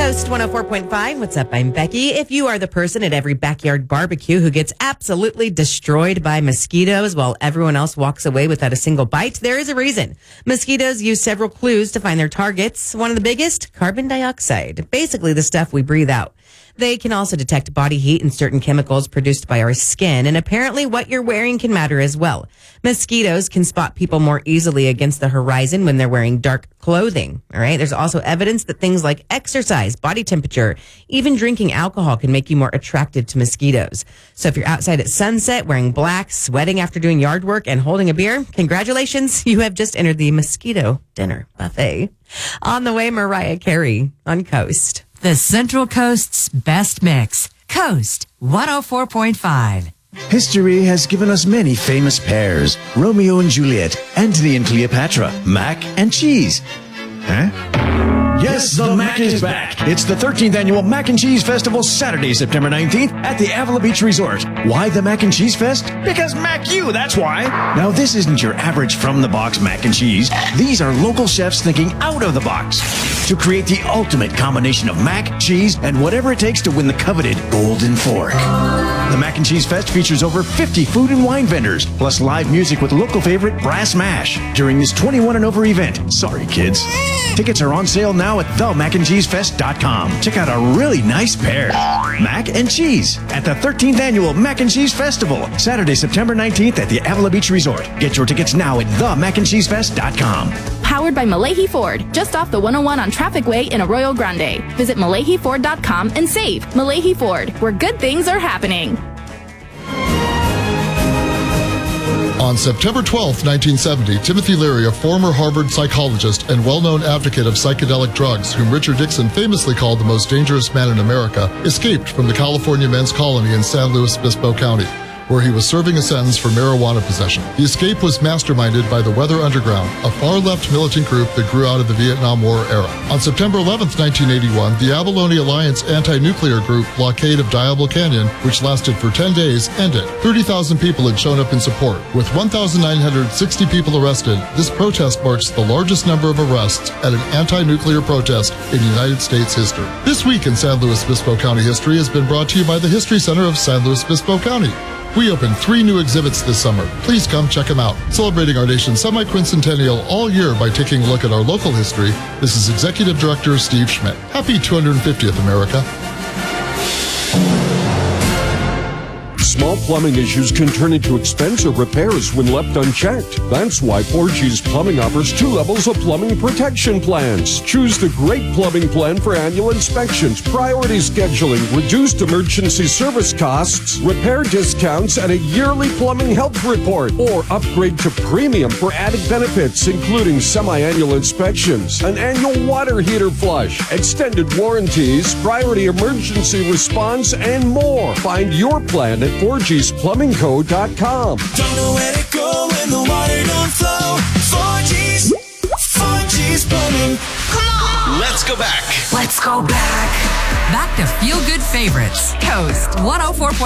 Coast 104.5. What's up? I'm Becky. If you are the person at every backyard barbecue who gets absolutely destroyed by mosquitoes while everyone else walks away without a single bite, there is a reason. Mosquitoes use several clues to find their targets. One of the biggest, carbon dioxide, basically the stuff we breathe out. They can also detect body heat and certain chemicals produced by our skin, and apparently what you're wearing can matter as well. Mosquitoes can spot people more easily against the horizon when they're wearing dark clothing. All right. There's also evidence that things like exercise, body temperature, even drinking alcohol can make you more attracted to mosquitoes. So if you're outside at sunset wearing black, sweating after doing yard work, and holding a beer, congratulations. You have just entered the mosquito dinner buffet. On the way, Mariah Carey on Coast. The Central Coast's best mix. Coast 104.5. History has given us many famous pairs. Romeo and Juliet, Antony and Cleopatra, mac and cheese. Huh? Yes, the Mac is back. It's the 13th annual Mac and Cheese Festival, Saturday, September 19th at the Avila Beach Resort. Why the Mac and Cheese Fest? Because Mac you, that's why. Now, this isn't your average from-the-box mac and cheese. These are local chefs thinking out of the box to create the ultimate combination of mac, cheese, and whatever it takes to win the coveted Golden Fork. The Mac and Cheese Fest features over 50 food and wine vendors, plus live music with local favorite Brass Mash during this 21 and over event. Sorry, kids. Tickets are on sale now at themacandcheesefest.com. Check out a really nice pair. Mac and cheese at the 13th annual Mac and Cheese Festival, Saturday, September 19th at the Avila Beach Resort. Get your tickets now at themacandcheesefest.com. Powered by Malahi Ford, just off the 101 on Traffic Way in Arroyo Grande. Visit MalahiFord.com and save. Malahi Ford, where good things are happening. On September 12, 1970, Timothy Leary, a former Harvard psychologist and well-known advocate of psychedelic drugs, whom Richard Nixon famously called the most dangerous man in America, escaped from the California men's colony in San Luis Obispo County, where he was serving a sentence for marijuana possession. The escape was masterminded by the Weather Underground, a far-left militant group that grew out of the Vietnam War era. On September 11, 1981, the Abalone Alliance anti-nuclear group blockade of Diablo Canyon, which lasted for 10 days, ended. 30,000 people had shown up in support. With 1,960 people arrested, this protest marks the largest number of arrests at an anti-nuclear protest in United States history. This week in San Luis Obispo County history has been brought to you by the History Center of San Luis Obispo County. We opened 3 new exhibits this summer. Please come check them out. Celebrating our nation's semi-quincentennial all year by taking a look at our local history, this is Executive Director Steve Schmidt. Happy 250th, America. Small plumbing issues can turn into expensive repairs when left unchecked. That's why 4G's Plumbing offers 2 levels of plumbing protection plans. Choose the Great Plumbing Plan for annual inspections, priority scheduling, reduced emergency service costs, repair discounts, and a yearly plumbing health report. Or upgrade to Premium for added benefits, including semi-annual inspections, an annual water heater flush, extended warranties, priority emergency response, and more. Find your plan at 4gsplumbingco.com. Don't know where to go when the water don't flow. 4G's Plumbing. Come on! Let's go back. Let's go back. Back to Feel Good Favorites. Coast 104.5.